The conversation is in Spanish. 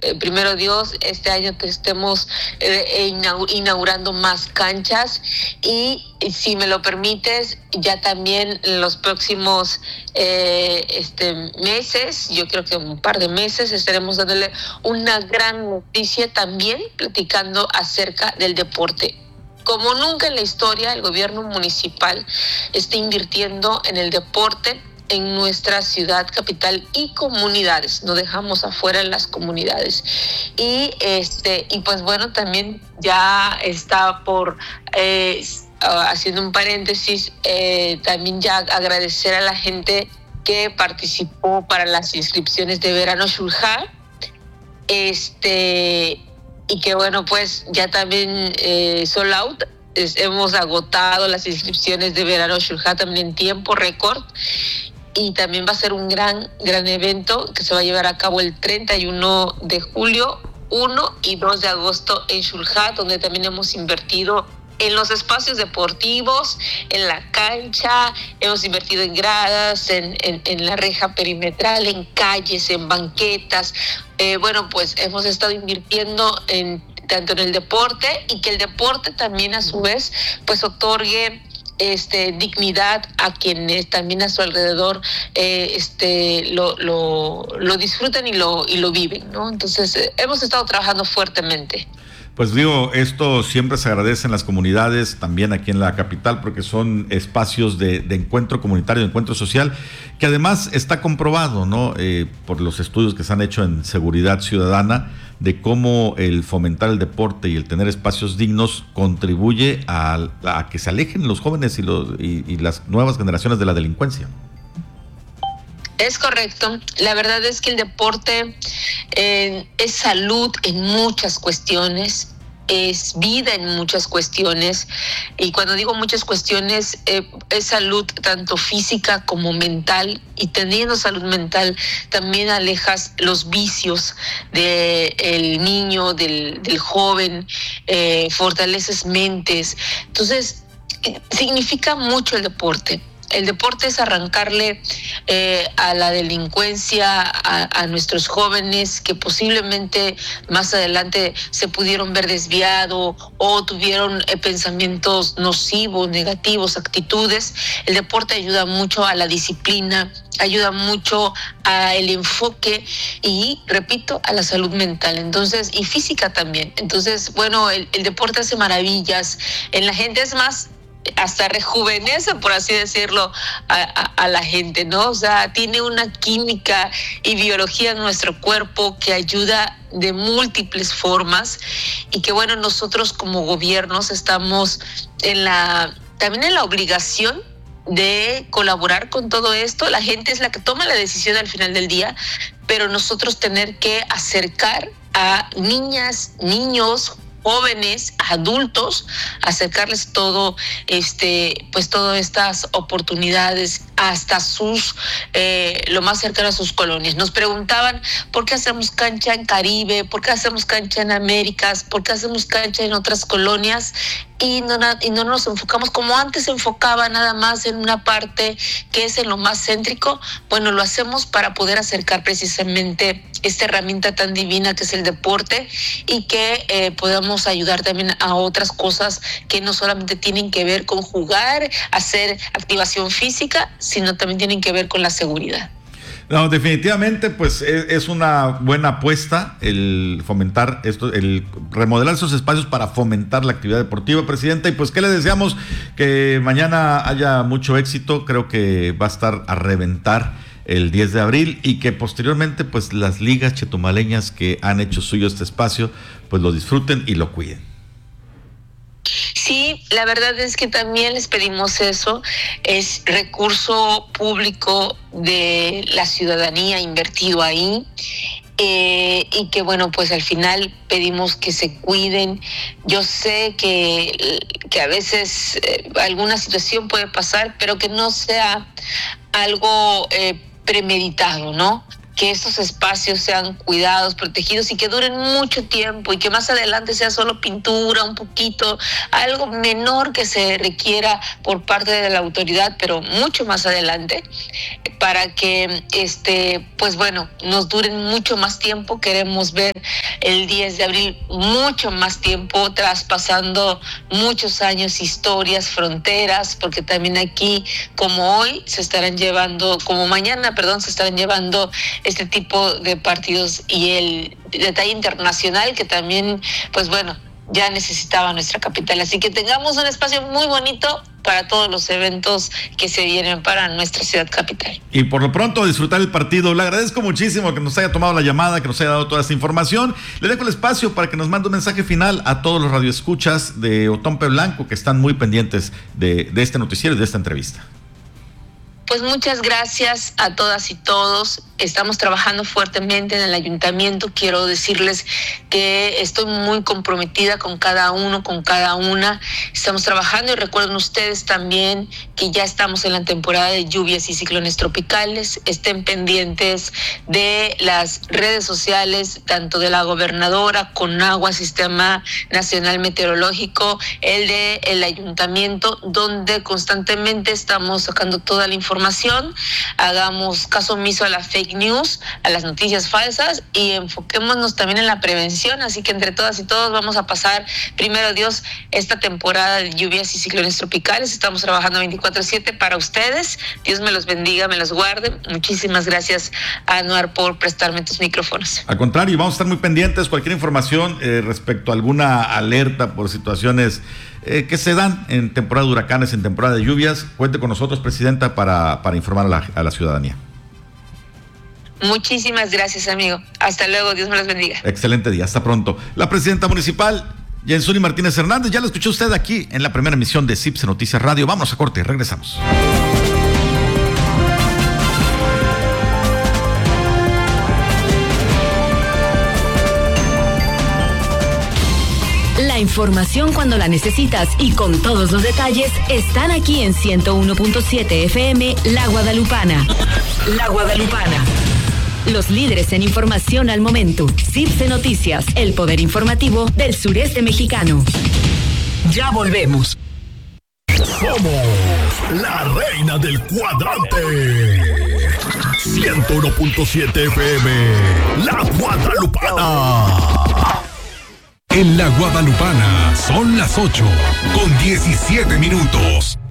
primero Dios, este año que estemos inaugurando más canchas y si me lo permites, ya también en los próximos meses, yo creo que un par de meses, estaremos dándole una gran noticia también platicando acerca del deporte. Como nunca en la historia, el gobierno municipal está invirtiendo en el deporte en nuestra ciudad capital y comunidades, no dejamos afuera las comunidades. Y pues bueno, también ya está por haciendo un paréntesis, también ya agradecer a la gente que participó para las inscripciones de Verano Xul-Já, y que bueno, pues ya también sold out. Hemos agotado las inscripciones de Verano Xul-Já también en tiempo récord. Y también va a ser un gran evento que se va a llevar a cabo el 31 de julio, 1 y 2 de agosto en Xul-Já, donde también hemos invertido en los espacios deportivos, en la cancha, hemos invertido en gradas, en la reja perimetral, en calles, en banquetas. Bueno, pues hemos estado invirtiendo tanto en el deporte y que el deporte también a su vez pues otorgue dignidad a quienes también a su alrededor lo disfrutan y lo viven, ¿no? Entonces hemos estado trabajando fuertemente. Pues digo, esto siempre se agradece en las comunidades, también aquí en la capital, porque son espacios de encuentro comunitario, de encuentro social, que además está comprobado, ¿no? Por los estudios que se han hecho en seguridad ciudadana, de cómo el fomentar el deporte y el tener espacios dignos contribuye a que se alejen los jóvenes y las nuevas generaciones de la delincuencia. Es correcto. La verdad es que el deporte es salud en muchas cuestiones, es vida en muchas cuestiones. Y cuando digo muchas cuestiones, es salud tanto física como mental. Y teniendo salud mental, también alejas los vicios del niño, del joven, fortaleces mentes. Entonces, significa mucho el deporte. El deporte es arrancarle a la delincuencia, a nuestros jóvenes que posiblemente más adelante se pudieron ver desviado o tuvieron pensamientos nocivos, negativos, actitudes. El deporte ayuda mucho a la disciplina, ayuda mucho al enfoque y, repito, a la salud mental, entonces, y física también. Entonces, bueno, el deporte hace maravillas en la gente, es más, hasta rejuvenece, por así decirlo, a la gente, ¿no? O sea, tiene una química y biología en nuestro cuerpo que ayuda de múltiples formas y que, bueno, nosotros como gobiernos estamos también en la obligación de colaborar con todo esto. La gente es la que toma la decisión al final del día, pero nosotros tener que acercar a niñas, niños, jóvenes, adultos, acercarles todo, pues todas estas oportunidades hasta lo más cercano a sus colonias. Nos preguntaban por qué hacemos cancha en Caribe, por qué hacemos cancha en Américas, por qué hacemos cancha en otras colonias y no nos enfocamos como antes se enfocaba nada más en una parte que es en lo más céntrico. Bueno, lo hacemos para poder acercar precisamente esta herramienta tan divina que es el deporte y que podamos ayudar también a otras cosas que no solamente tienen que ver con jugar, hacer activación física, sino también tienen que ver con la seguridad. No, definitivamente, pues es una buena apuesta el fomentar esto, el remodelar esos espacios para fomentar la actividad deportiva, Presidenta. Y pues, ¿qué le deseamos? Que mañana haya mucho éxito. Creo que va a estar a reventar el 10 de abril y que posteriormente, pues, las ligas chetumaleñas que han hecho suyo este espacio, pues lo disfruten y lo cuiden. Sí, la verdad es que también les pedimos eso, es recurso público de la ciudadanía invertido ahí, y que bueno, pues al final pedimos que se cuiden. Yo sé que a veces alguna situación puede pasar, pero que no sea algo premeditado, ¿no? que estos espacios sean cuidados, protegidos y que duren mucho tiempo y que más adelante sea solo pintura, un poquito, algo menor que se requiera por parte de la autoridad, pero mucho más adelante, para que pues bueno, nos duren mucho más tiempo. Queremos ver el 10 de abril mucho más tiempo, traspasando muchos años, historias, fronteras, porque también aquí, como hoy, se estarán llevando este tipo de partidos, y el detalle internacional que también, pues bueno, ya necesitaba nuestra capital. Así que tengamos un espacio muy bonito para todos los eventos que se vienen para nuestra ciudad capital. Y por lo pronto disfrutar el partido. Le agradezco muchísimo que nos haya tomado la llamada, que nos haya dado toda esta información. Le dejo el espacio para que nos mande un mensaje final a todos los radioescuchas de Otompe Blanco que están muy pendientes de este noticiero y de esta entrevista. Pues muchas gracias a todas y todos. Estamos trabajando fuertemente en el ayuntamiento. Quiero decirles que estoy muy comprometida con cada uno, con cada una. Estamos trabajando, y recuerden ustedes también que ya estamos en la temporada de lluvias y ciclones tropicales. Estén pendientes de las redes sociales, tanto de la gobernadora, Conagua, Sistema Nacional Meteorológico, el ayuntamiento, donde constantemente estamos sacando toda la información. Hagamos caso omiso a la fake news, a las noticias falsas, y enfoquémonos también en la prevención. Así que entre todas y todos vamos a pasar, primero Dios, esta temporada de lluvias y ciclones tropicales. Estamos trabajando 24/7 para ustedes. Dios me los bendiga, me los guarde. Muchísimas gracias, Anuar, por prestarme tus micrófonos. Al contrario, vamos a estar muy pendientes. Cualquier información respecto a alguna alerta por situaciones que se dan en temporada de huracanes, en temporada de lluvias, cuente con nosotros, Presidenta, para informar a la ciudadanía. Muchísimas gracias, amigo. Hasta luego, Dios me los bendiga. Excelente día, hasta pronto. La Presidenta Municipal, Yensuni Martínez Hernández, ya lo escuchó usted aquí en la primera emisión de CIPSE Noticias Radio. Vamos a corte, regresamos. La información cuando la necesitas y con todos los detalles están aquí en 101.7 FM La Guadalupana. La Guadalupana. Los líderes en información al momento. CIPSE Noticias, el poder informativo del sureste mexicano. Ya volvemos. Somos la reina del cuadrante. 101.7 FM La Guadalupana. En La Guadalupana son las 8:17.